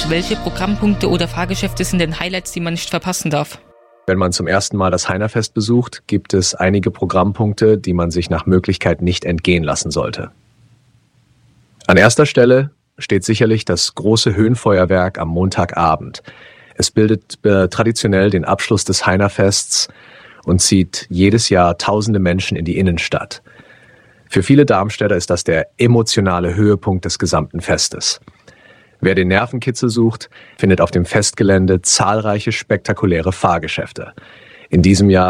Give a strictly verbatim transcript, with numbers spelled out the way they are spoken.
Welche Programmpunkte oder Fahrgeschäfte sind denn Highlights, die man nicht verpassen darf? Wenn man zum ersten Mal das Heinerfest besucht, gibt es einige Programmpunkte, die man sich nach Möglichkeit nicht entgehen lassen sollte. An erster Stelle steht sicherlich das große Höhenfeuerwerk am Montagabend. Es bildet äh, traditionell den Abschluss des Heinerfests und zieht jedes Jahr tausende Menschen in die Innenstadt. Für viele Darmstädter ist das der emotionale Höhepunkt des gesamten Festes. Wer den Nervenkitzel sucht, findet auf dem Festgelände zahlreiche spektakuläre Fahrgeschäfte. In diesem Jahr